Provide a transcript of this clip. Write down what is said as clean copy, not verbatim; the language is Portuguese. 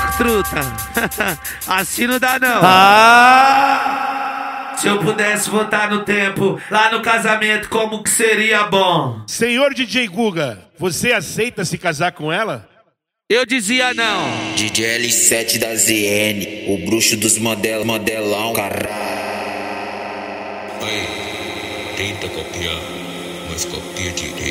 truta. Assim não dá não. Se eu pudesse voltar no tempo, lá no casamento, como que seria bom? Senhor DJ Guga, você aceita se casar com ela? Eu dizia não. DJ L7 da ZN, o bruxo dos modelão, caralho. Aí, tenta copiar, mas copia direito.